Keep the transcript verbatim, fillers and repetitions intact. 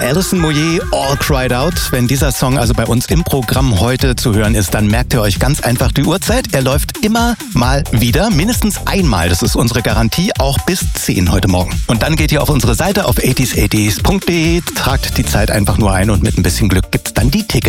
Alison Moyet, All Cried Out. Wenn dieser Song also bei uns im Programm heute zu hören ist, dann merkt ihr euch ganz einfach die Uhrzeit. Er läuft immer mal wieder, mindestens einmal. Das ist unsere Garantie, auch bis zehn heute Morgen. Und dann geht ihr auf unsere Seite auf achtys achtys punkt de, tragt die Zeit einfach nur ein und mit ein bisschen Glück gibt's dann die Tickets.